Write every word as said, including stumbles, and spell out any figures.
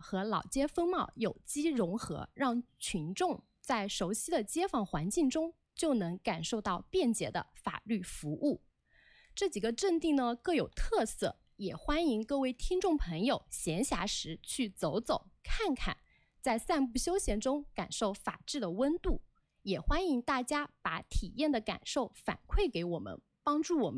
和老街风貌有机融合，让群众在熟悉的街坊环境中就能感受到便捷的法律服务。这几个镇地呢各有特色，也欢迎各位听众朋友闲暇时去走走看看，在散步休闲中感受法治的温度。也欢迎大家把体验的感受反馈给我们，帮助我们